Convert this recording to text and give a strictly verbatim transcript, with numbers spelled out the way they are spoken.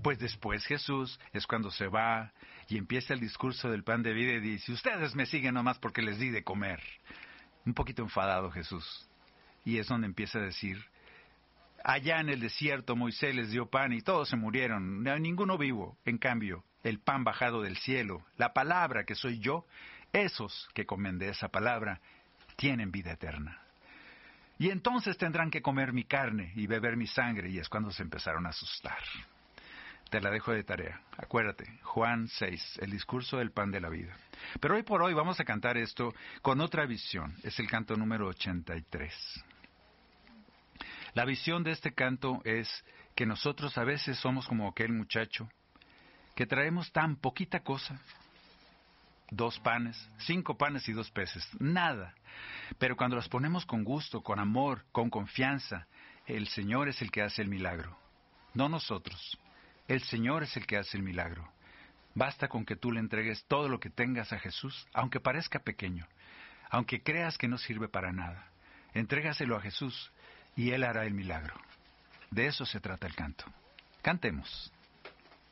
Pues después Jesús es cuando se va y empieza el discurso del pan de vida y dice, ustedes me siguen nomás porque les di de comer. Un poquito enfadado Jesús. Y es donde empieza a decir, allá en el desierto Moisés les dio pan y todos se murieron, no hay ninguno vivo. En cambio, el pan bajado del cielo, la palabra que soy yo, esos que comen de esa palabra, tienen vida eterna. Y entonces tendrán que comer mi carne y beber mi sangre, y es cuando se empezaron a asustar. Te la dejo de tarea. Acuérdate, Juan seis, el discurso del pan de la vida. Pero hoy por hoy vamos a cantar esto con otra visión. Es el canto número ochenta y tres. La visión de este canto es que nosotros a veces somos como aquel muchacho que traemos tan poquita cosa. Dos panes, cinco panes y dos peces. Nada. Pero cuando los ponemos con gusto, con amor, con confianza, el Señor es el que hace el milagro. No nosotros. El Señor es el que hace el milagro. Basta con que tú le entregues todo lo que tengas a Jesús, aunque parezca pequeño, aunque creas que no sirve para nada. Entrégaselo a Jesús y Él hará el milagro. De eso se trata el canto. Cantemos.